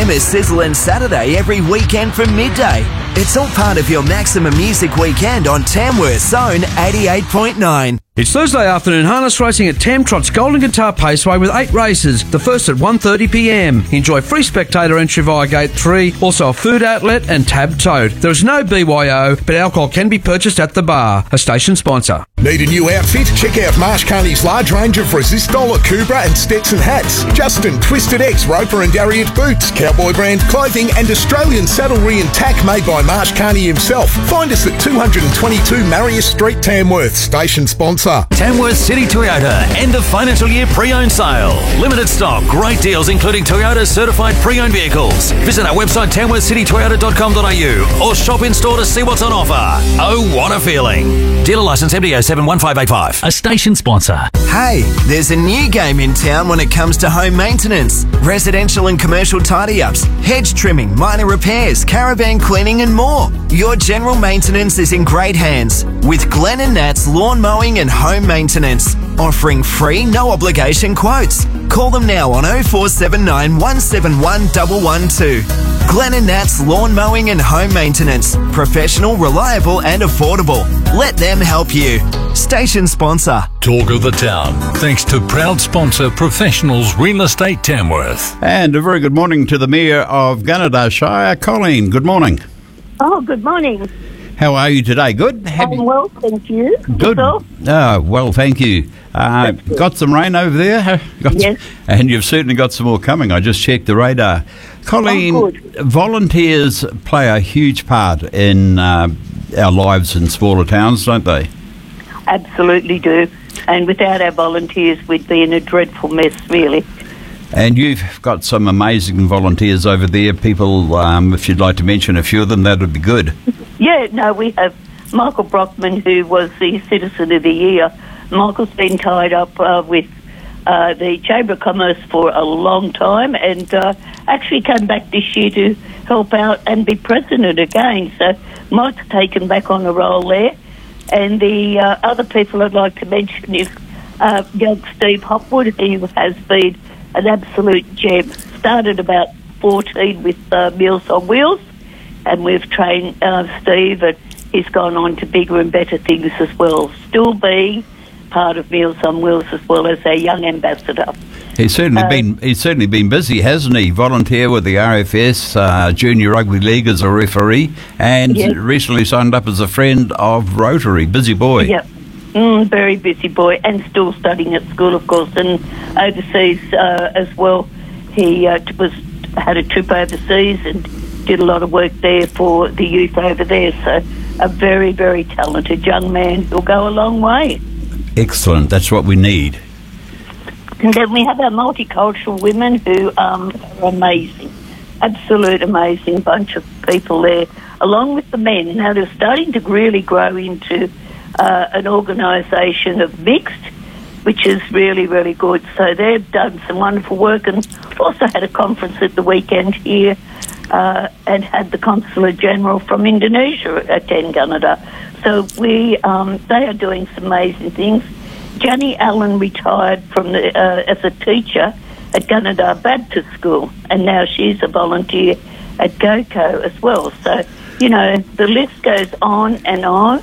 Christmas Sizzlin' Saturday every weekend from midday. It's all part of your Maximum Music Weekend on Tamworth's Zone 88.9. It's Thursday afternoon harness racing at Tamtrot's Golden Guitar Paceway with 8 races, the first at 1:30pm. Enjoy free spectator entry via Gate 3, also a food outlet and tab tote. There is no BYO, but alcohol can be purchased at the bar. A station sponsor. Need a new outfit? Check out Marsh Carney's large range of Resistol, Akubra and Stetson hats. Justin, Twisted X, Roper and Darriott boots, cowboy brand clothing and Australian saddlery and tack made by Marsh Carney himself. Find us at 222 Marius Street, Tamworth. Station sponsor. Tamworth City Toyota, end of financial year pre-owned sale. Limited stock, great deals including Toyota certified pre-owned vehicles. Visit our website tamworthcitytoyota.com.au or shop in store to see what's on offer. Oh, what a feeling. Dealer licence MDO 71585. A station sponsor. Hey, there's a new game in town when it comes to home maintenance. Residential and commercial tidy-ups, hedge trimming, minor repairs, caravan cleaning and more. Your general maintenance is in great hands with Glenn and Nat's Lawn Mowing and Home Maintenance, offering free, no obligation quotes. Call them now on 0479 171 112. Glenn and Nat's Lawn Mowing and Home Maintenance. Professional, reliable and affordable. Let them help you. Station sponsor. Talk of the Town, thanks to proud sponsor Professionals Real Estate Tamworth. And a very good morning to the Mayor of Gunnedah Shire, Colleen. Good morning. Oh, good morning. How are you today? Good? I'm well, thank you. Good. Yourself? Oh, well, thank you. Got some rain over there? Yes. And you've certainly got some more coming. I just checked the radar. Colleen, volunteers play a huge part in our lives in smaller towns, don't they? Absolutely do. And without our volunteers, we'd be in a dreadful mess, really. And you've got some amazing volunteers over there. People, if you'd like to mention a few of them, that would be good. Yeah, no, we have Michael Brockman, who was the Citizen of the Year. Michael's been tied up with the Chamber of Commerce for a long time and actually came back this year to help out and be president again. So Mike's taken back on a role there. And the other people I'd like to mention is young Steve Hopwood. He has been an absolute gem. Started about 14 with Meals on Wheels, and we've trained Steve, and he's gone on to bigger and better things as well, still being part of Meals on Wheels as well as our young ambassador. He's certainly been busy, hasn't he? Volunteer with the RFS Junior Rugby League as a referee, and recently signed up as a friend of Rotary. Busy boy. Yep. Very busy boy, and still studying at school, of course, and overseas as well. He had a trip overseas and did a lot of work there for the youth over there. So a very, very talented young man who'll go a long way. Excellent. That's what we need. And then we have our multicultural women who are amazing, absolute amazing bunch of people there, along with the men. Now they're starting to really grow into an organisation of mixed, which is really, really good. So they've done some wonderful work, and also had a conference at the weekend here and had the Consular General from Indonesia attend Gunnedah. So they are doing some amazing things. Jenny Allen retired from as a teacher at Gunnedah Baptist School, and now she's a volunteer at GoCo as well. So, you know, the list goes on and on.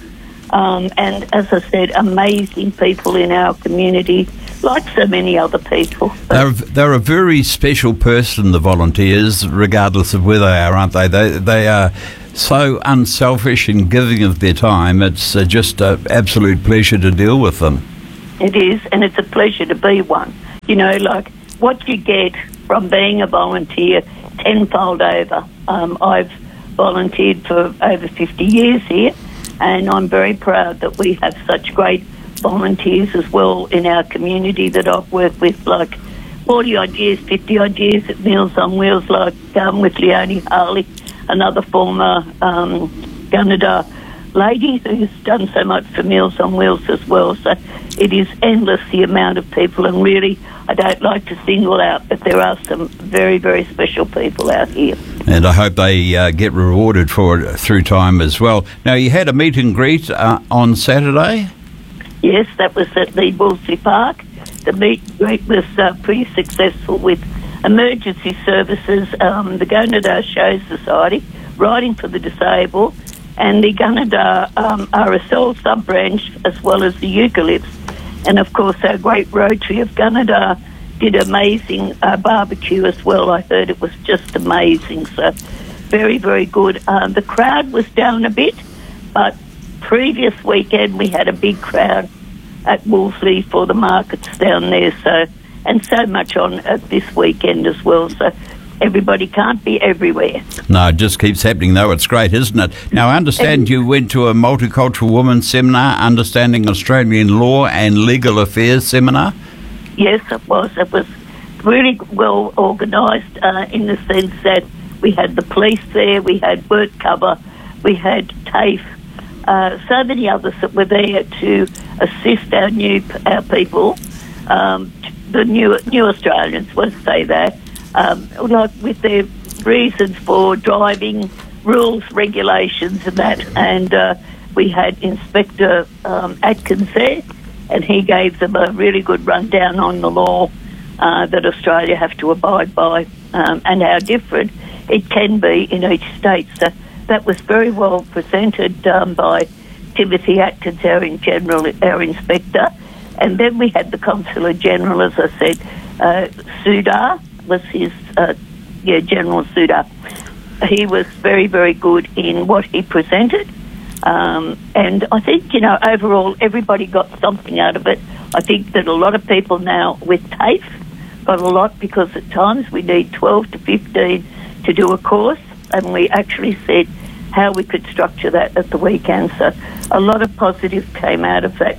And as I said, amazing people in our community, like so many other people. They're a very special person, the volunteers, regardless of where they are, aren't they? They are so unselfish in giving of their time. It's just an absolute pleasure to deal with them. It is, and it's a pleasure to be one. You know, like what you get from being a volunteer tenfold over. I've volunteered for over 50 years here, and I'm very proud that we have such great volunteers as well in our community that I've worked with, like 40 odd years, 50 odd years at Meals on Wheels, like with Leonie Harley, another former Gunnedah lady who's done so much for Meals on Wheels as well. So it is endless, the amount of people, and really I don't like to single out, but there are some very, very special people out here. And I hope they get rewarded for it through time as well. Now, you had a meet and greet on Saturday? Yes, that was at the Wolseley Park. The meet and greet was pretty successful with emergency services, the Gunnedah Show Society, Riding for the Disabled, and the Gunnedah RSL sub-branch, as well as the Eucalypts. And, of course, our great Rotary of Gunnedah did amazing barbecue as well. I heard it was just amazing. So very, very good. The crowd was down a bit, but previous weekend we had a big crowd at Wolseley for the markets down there. So, and so much on this weekend as well. So everybody can't be everywhere. No, it just keeps happening, though. It's great, isn't it? Now, I understand you went to a Multicultural Women's Seminar, Understanding Australian Law and Legal Affairs Seminar. Yes, it was. It was really well organised in the sense that we had the police there, we had Work Cover, we had TAFE, so many others that were there to assist our people, the new Australians, let's say that, like with their reasons for driving, rules, regulations and that. And we had Inspector Atkins there, and he gave them a really good rundown on the law that Australia have to abide by, and how different it can be in each state. So that was very well presented by Timothy Atkins, our Inspector. And then we had the Consular General, as I said, Sudar was his, General Sudar. He was very, very good in what he presented. And I think, overall, everybody got something out of it. I think that a lot of people now with TAFE got a lot, because at times we need 12 to 15 to do a course, and we actually said how we could structure that at the weekend. So a lot of positive came out of that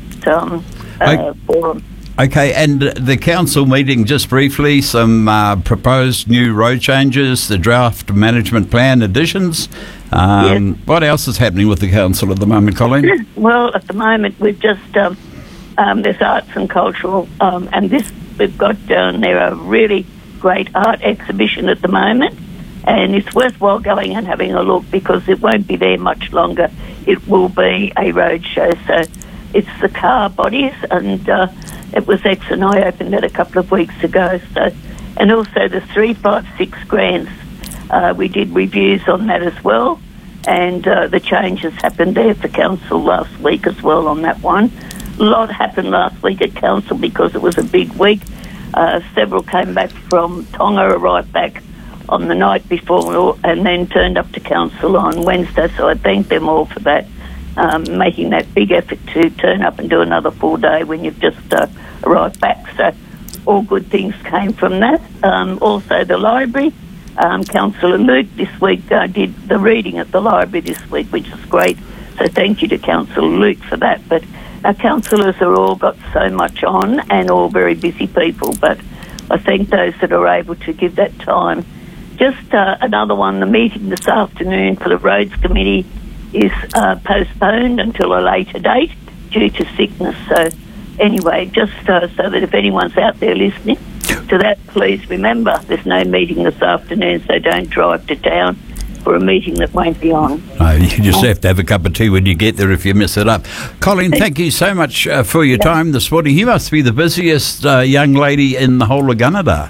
forum. Okay, and the council meeting, just briefly, some proposed new road changes, the draft management plan additions. Yes. What else is happening with the council at the moment, Colleen? Well, at the moment we've just, there's arts and cultural, and this we've got down there a really great art exhibition at the moment, and it's worthwhile going and having a look, because it won't be there much longer. It will be a road show, so it's the car bodies, and it was X and I opened it a couple of weeks ago. So, and also the 356 grants, we did reviews on that as well, and the changes happened there for council last week as well on that one. A lot happened last week at council because it was a big week. Several came back from Tonga, arrived back on the night before, and then turned up to council on Wednesday. So I thank them all for that, making that big effort to turn up and do another full day when you've just arrived back. So all good things came from that. Also the library, Councillor Luke this week did the reading at the library this week, which is great. So thank you to Councillor Luke for that. But our councillors are all got so much on, and all very busy people, but I thank those that are able to give that time. Just another one, the meeting this afternoon for the Roads Committee is postponed until a later date due to sickness. So anyway, just so that if anyone's out there listening to that, please remember there's no meeting this afternoon, so don't drive to town for a meeting that won't be on. No, you just have to have a cup of tea when you get there if you miss it up. Colleen, thank you so much for your time this morning. You must be the busiest young lady in the whole of Gunnedah.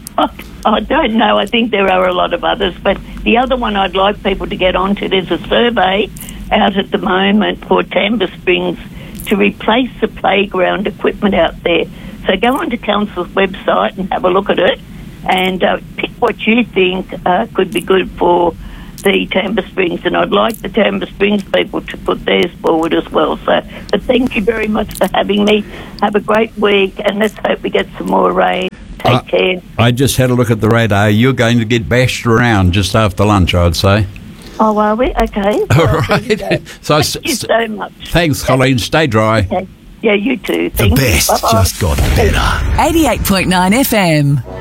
I don't know. I think there are a lot of others. But the other one I'd like people to get onto, there's a survey out at the moment for Tampa Springs to replace the playground equipment out there. So go onto Council's website and have a look at it, and pick what you think could be good for the Tampa Springs. And I'd like the Tampa Springs people to put theirs forward as well. So, but thank you very much for having me. Have a great week, and let's hope we get some more rain. Take care. I just had a look at the radar. You're going to get bashed around just after lunch, I'd say. Oh, are we? Okay. All right. So thank you so much. Thanks, Colleen. Stay dry. Okay. Yeah, you too. The best just got better. 88.9 FM.